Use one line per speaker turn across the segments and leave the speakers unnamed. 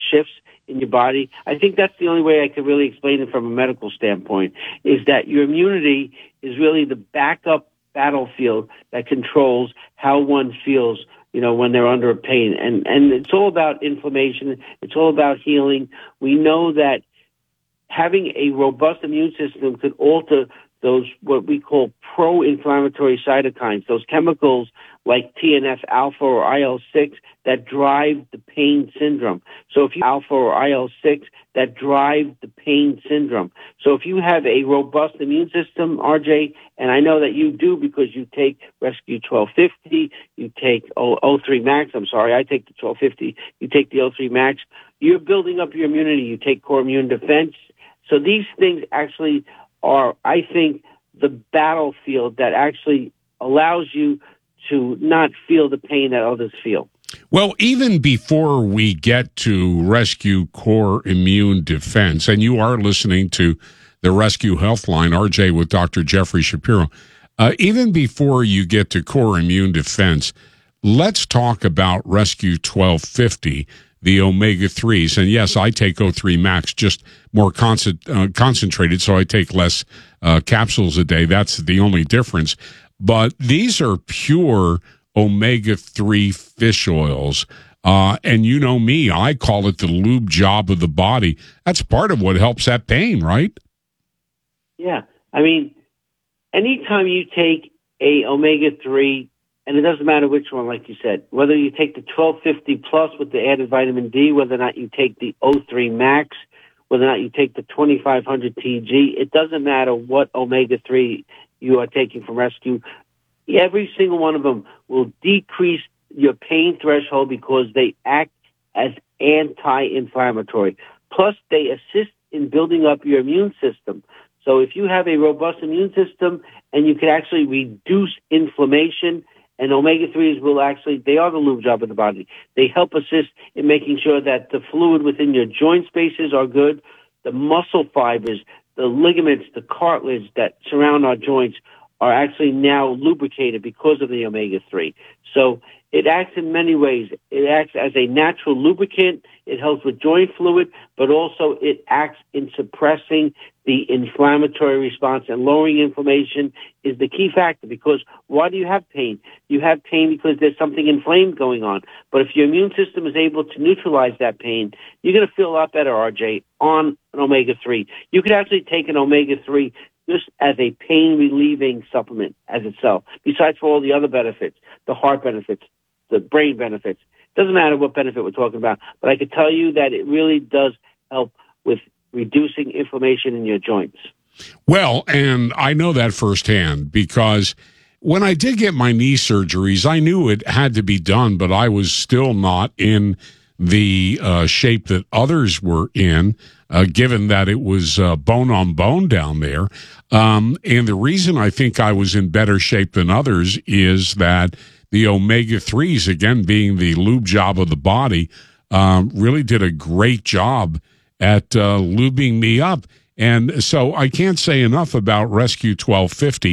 shifts in your body. I think that's the only way I could really explain it from a medical standpoint, is that your immunity is really the backup battlefield that controls how one feels, when they're under pain. And it's all about inflammation. It's all about healing. We know that having a robust immune system could alter those, what we call pro-inflammatory cytokines, those chemicals like TNF-alpha or IL-6 that drive the pain syndrome. So if you alpha or IL-6 that drive the pain syndrome. So if you have a robust immune system, RJ, and I know that you do because you take Rescue 1250, you take O3 Max, I take the 1250, you take the O3 Max, you're building up your immunity, you take Core Immune Defense. So these things actually are, I think, the battlefield that actually allows you to not feel the pain that others feel.
Well, even before we get to Rescue Core Immune Defense, and you are listening to the Rescue Healthline, RJ with Dr. Jeffrey Shapiro, even before you get to Core Immune Defense, let's talk about Rescue 1250, the omega-3s. And yes, I take O3 Max, just more concentrated, so I take less capsules a day. That's the only difference. But these are pure omega-3 fish oils. And you know me, I call it the lube job of the body. That's part of what helps that pain, right?
Yeah. I mean, anytime you take a omega-3, and it doesn't matter which one, like you said, whether you take the 1250 plus with the added vitamin D, whether or not you take the O3 Max, whether or not you take the 2500 TG, it doesn't matter what omega-3 you are taking from Rescue. Every single one of them will decrease your pain threshold because they act as anti-inflammatory. Plus, they assist in building up your immune system. So if you have a robust immune system and you can actually reduce inflammation, and omega-3s will actually, they are the lube job of the body. They help assist in making sure that the fluid within your joint spaces are good, the muscle fibers, the ligaments, the cartilage that surround our joints are actually now lubricated because of the omega-3. So it acts in many ways. It acts as a natural lubricant. It helps with joint fluid, but also it acts in suppressing the inflammatory response, and lowering inflammation is the key factor. Because why do you have pain? You have pain because there's something inflamed going on. But if your immune system is able to neutralize that pain, you're going to feel a lot better, RJ, on an omega-3. You could actually take an omega-3 just as a pain-relieving supplement as itself, besides for all the other benefits, the heart benefits, the brain benefits. Doesn't matter what benefit we're talking about, but I can tell you that it really does help with reducing inflammation in your joints.
Well, and I know that firsthand because when I did get my knee surgeries, I knew it had to be done, but I was still not in the shape that others were in, given that it was bone on bone down there. And the reason I think I was in better shape than others is that the omega-3s, again, being the lube job of the body, really did a great job at lubing me up. And so I can't say enough about Rescue 1250.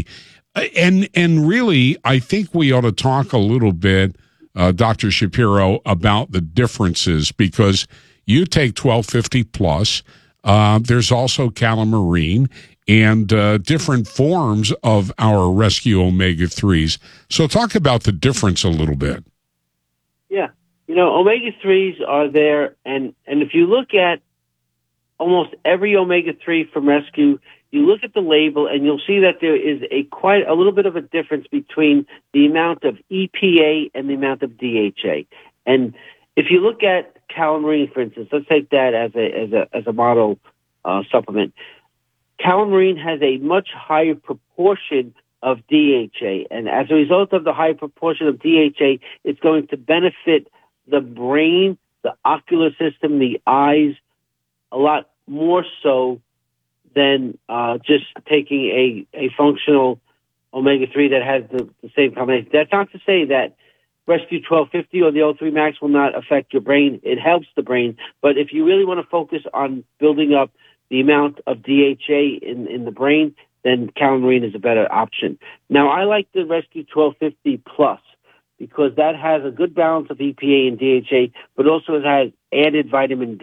And really, I think we ought to talk a little bit, Dr. Shapiro, about the differences, because you take 1250 plus. There's also Calamarine and different forms of our Rescue omega-3s. So talk about the difference a little bit.
Yeah. Omega-3s are there, and if you look at almost every omega-3 from Rescue, you look at the label and you'll see that there is quite a little bit of a difference between the amount of EPA and the amount of DHA. And if you look at Calamarine, for instance, let's take that as a model supplement. Calamarine has a much higher proportion of DHA, and as a result of the high proportion of DHA, it's going to benefit the brain, the ocular system, the eyes, a lot more so than just taking a functional omega-3 that has the same combination. That's not to say that Rescue 1250 or the O3 Max will not affect your brain. It helps the brain. But if you really want to focus on building up the amount of DHA in the brain, then Calamarine is a better option. Now, I like the Rescue 1250 Plus because that has a good balance of EPA and DHA, but also it has added vitamin D.